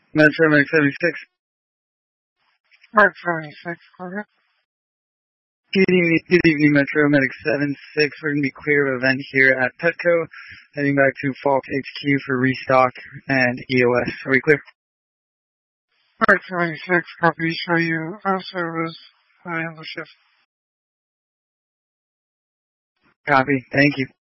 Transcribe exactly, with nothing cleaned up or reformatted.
Metro Medic seventy-six. Mark seventy-six, over. Good evening, good evening, Metro Medic seventy-six. We're going to be clear of event here at Petco, heading back to Falk H Q for restock and E O S. Are we clear? Mark seventy-six, copy. Show you our service. I am the shift. Copy. Thank you.